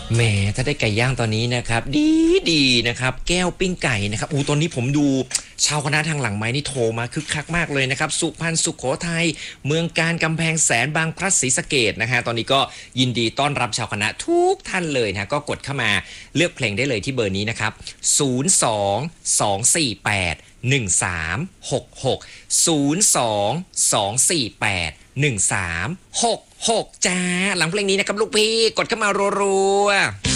แหมถ้าได้ไก่ย่างตอนนี้นะครับดีนะครับแก้วปิ้งไก่นะครับตอนนี้ผมดูชาวคณะทางหลังไม้นี่โทรมาคึกคักมากเลยนะครับสุพรรณสุโขทัยเมืองการกำแพงแสนบางพลัดศรีสะเกษนะฮะตอนนี้ก็ยินดีต้อนรับชาวคณะทุกท่านเลยนะก็กดเข้ามาเลือกเพลงได้เลยที่เบอร์นี้นะครับ02-248-1366 02-248-1366จ้าหลังเพลงนี้นะครับลูกพี่กดเข้ามารัวๆ